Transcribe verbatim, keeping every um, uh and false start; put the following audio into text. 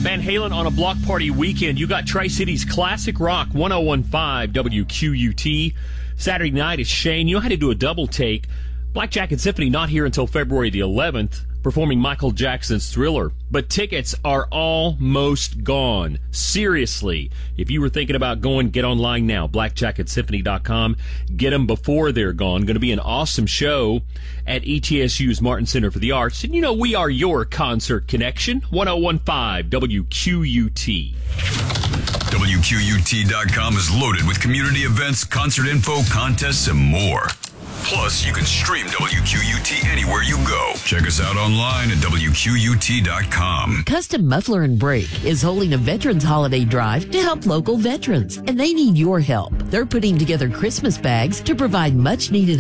Van Halen on a block party weekend. You got Tri-Cities Classic Rock, one oh one point five W Q U T. Saturday night is Shane. You know how to do a double take. Black Jacket Symphony not here until February the eleventh, performing Michael Jackson's Thriller. But tickets are almost gone. Seriously. If you were thinking about going, get online now. black jacket symphony dot com. Get them before they're gone. Going to be an awesome show at E T S U's Martin Center for the Arts. And you know, we are your concert connection. one oh one point five W Q U T. W Q U T dot com is loaded with community events, concert info, contests, and more. Plus, you can stream W Q U T anywhere you go. Check us out online at W Q U T dot com. Custom Muffler and Brake is holding a Veterans Holiday Drive to help local veterans, and they need your help. They're putting together Christmas bags to provide much-needed